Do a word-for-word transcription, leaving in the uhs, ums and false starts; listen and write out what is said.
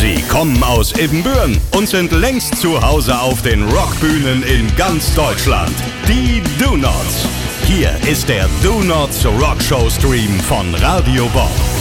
Sie kommen aus Ibbenbüren und sind längst zu Hause auf den Rockbühnen in ganz Deutschland. Die Do Nots. Hier ist der Do Nots Rockshow Stream von Radio Bob.